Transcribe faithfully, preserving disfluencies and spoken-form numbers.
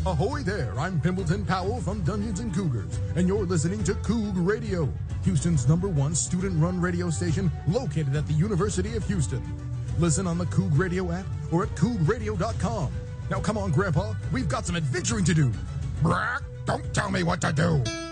Ahoy there, I'm Pimbleton Powell from Dungeons and Cougars, and you're listening to Coug Radio, Houston's number one student-run radio station located at the University of Houston. Listen on the Coug Radio app or at coug radio dot com. Now come on, Grandpa, we've got some adventuring to do. Brack, don't tell me what to do.